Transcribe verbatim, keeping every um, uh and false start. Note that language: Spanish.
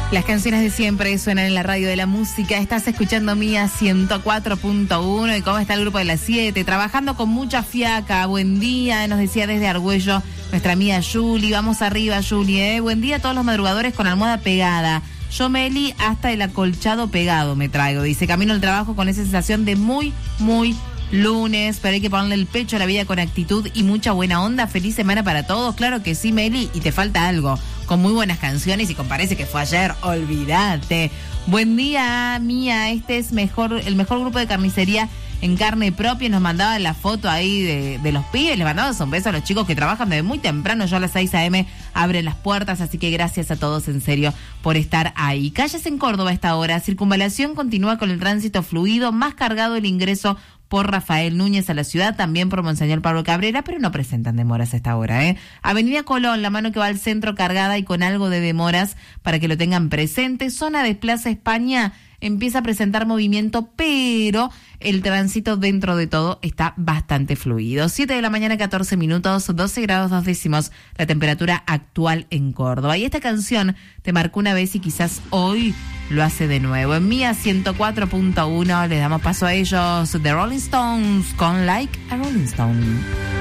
Las canciones de siempre suenan en la radio de la música. Estás escuchando Mía ciento cuatro punto uno. ¿Y cómo está el grupo de las siete? Trabajando con mucha fiaca. Buen día, nos decía desde Argüello nuestra amiga Julie. Vamos arriba, Julie, ¿eh? Buen día a todos los madrugadores con almohada pegada. Yo, Meli, hasta el acolchado pegado me traigo. Dice, camino al trabajo con esa sensación de muy, muy lunes, pero hay que ponerle el pecho a la vida con actitud y mucha buena onda. Feliz semana para todos. Claro que sí, Meli, y te falta algo. Con muy buenas canciones y con parece que fue ayer, olvídate. Buen día, Mía, este es mejor el mejor grupo de carnicería en carne propia. Nos mandaban la foto ahí de, de los pibes, les mandamos un beso a los chicos que trabajan desde muy temprano, ya a las seis a.m. abren las puertas, así que gracias a todos en serio por estar ahí. Calles en Córdoba a esta hora, Circunvalación continúa con el tránsito fluido, más cargado el ingreso por Rafael Núñez a la ciudad, también por Monseñor Pablo Cabrera, pero no presentan demoras a esta hora, ¿eh? Avenida Colón, la mano que va al centro cargada y con algo de demoras para que lo tengan presente. Zona de Plaza España empieza a presentar movimiento, pero el tránsito dentro de todo está bastante fluido. siete de la mañana, catorce minutos, doce grados dos décimos, la temperatura actual en Córdoba. Y esta canción te marcó una vez y quizás hoy lo hace de nuevo. En Mía ciento cuatro punto uno les damos paso a ellos, The Rolling Stones, con Like a Rolling Stone.